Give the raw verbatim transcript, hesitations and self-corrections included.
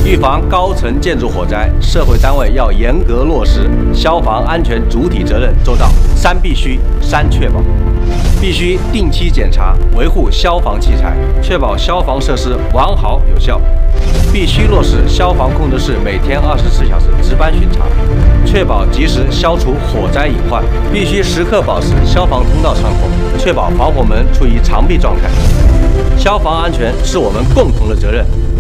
预防高层建筑火灾，社会单位要严格落实消防安全主体责任，做到三必须、三确保。必须定期检查维护消防器材，确保消防设施完好有效。必须落实消防控制室每天二十四小时值班巡查，确保及时消除火灾隐患。必须时刻保持消防通道畅通，确保防火门处于常闭状态。消防安全是我们共同的责任。